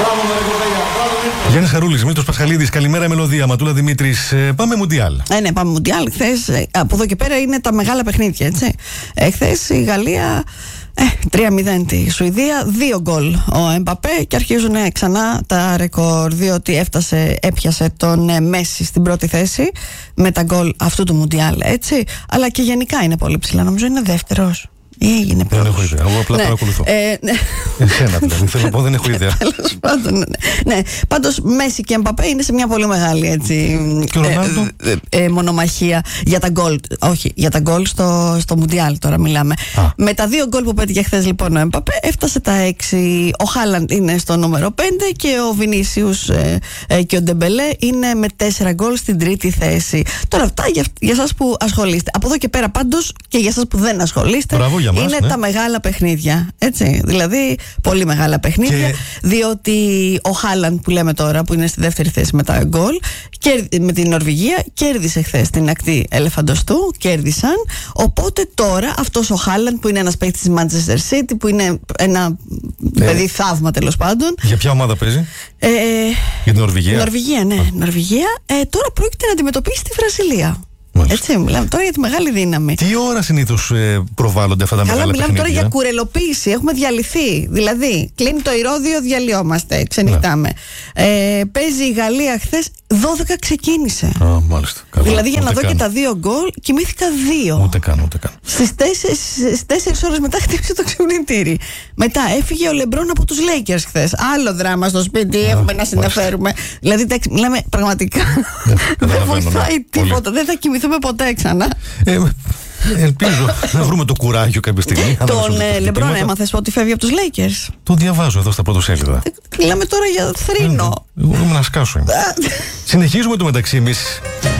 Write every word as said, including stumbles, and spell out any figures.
Γιάννης Χαρούλης, Μήτρος Πασχαλίδης, καλημέρα μελωδία, Ματούλα Δημήτρης. Ε, πάμε Μουντιάλ. Ε, ναι, πάμε Μουντιάλ. Χθες, ε, από εδώ και πέρα είναι τα μεγάλα παιχνίδια, έτσι. Ε, χθες η Γαλλία ε, τρία μηδέν τη Σουηδία, δύο γκολ ο Εμπαπέ και αρχίζουν ε, ξανά τα ρεκόρ, διότι έφτασε, έπιασε τον ε, Μέση στην πρώτη θέση με τα γκολ αυτού του Μουντιάλ, έτσι. Αλλά και γενικά είναι πολύ ψηλά, νομίζω είναι δεύτερος. Ή έγινε δεν έχω ιδέα. Εγώ απλά ναι. παρακολουθώ. Ε, ναι. Εσένα δηλαδή. Θέλω να πω, δεν έχω ιδέα. Τέλος πάντων. Ναι. ναι. Πάντως Μέση και Εμπαπέ είναι σε μια πολύ μεγάλη έτσι, και ο Ρονάλντο. ε, ε, ε, μονομαχία για τα γκολ. Όχι, για τα γκολ στο, στο Μουντιάλ τώρα μιλάμε. Α. Με τα δύο γκολ που πέτυχε χθες λοιπόν ο Εμπαπέ έφτασε τα έξι. Ο Χάλαντ είναι στο νούμερο πέντε και ο Βινίσιους ε, ε, και ο Ντεμπελέ είναι με τέσσερα γκολ στην τρίτη θέση. Τώρα αυτά για, για εσάς που ασχολείστε. Από εδώ και πέρα πάντως και για εσάς που δεν ασχολείστε. Μπράβο, για μας, είναι ναι. τα μεγάλα παιχνίδια, έτσι, δηλαδή πολύ μεγάλα παιχνίδια και... διότι ο Χάλαντ που λέμε τώρα που είναι στη δεύτερη θέση με τα γκολ με την Νορβηγία κέρδισε χθες την ακτή Ελεφαντοστού, κέρδισαν, οπότε τώρα αυτός ο Χάλαντ που είναι ένας παίκτης της Manchester City, που είναι ένα ε... παιδί θαύμα τέλος πάντων. Για ποια ομάδα παίζει? Ε... Για την Νορβηγία? Νορβηγία, ναι, Νορβηγία. Ε, τώρα πρόκειται να αντιμετωπίσει τη Βραζιλία. Μάλιστα. Έτσι, μιλάμε τώρα για τη μεγάλη δύναμη. Τι ώρα συνήθως ε, προβάλλονται αυτά τα Καλά, μεγάλα μιλάμε παιχνίδια? Τώρα για κουρελοποίηση. Έχουμε διαλυθεί. Δηλαδή, κλείνει το ηρώδιο, διαλυόμαστε. Ξενυχτάμε. Ναι. Ε, παίζει η Γαλλία χθες, δώδεκα ξεκίνησε. Α, μάλιστα. Καλά. Δηλαδή, για ούτε να δω καν. και τα δύο γκολ, κοιμήθηκα δύο. Ούτε καν, ούτε καν. Στις τέσσερις ώρες μετά χτύπησε το ξυπνητήρι. Μετά έφυγε ο Λεμπρόν από τους Lakers χθες. Άλλο δράμα στο σπίτι, Α, έχουμε να συνεφέρουμε. Δηλαδή, μιλάμε πραγματικά. Δεν βοηθάει τίποτα. Δεν θα κοιμηθούμε ποτέ ξανά. Ε, ελπίζω να βρούμε το κουράγιο κάποια στιγμή. Τον ε, Λεμπρόν έμαθες ότι φεύγει από τους Lakers? Το διαβάζω εδώ στα πρωτοσέλιδα. Μιλάμε τώρα για θρήνο. Εγώ είμαι να σκάσω. Συνεχίζουμε το μεταξύ εμείς.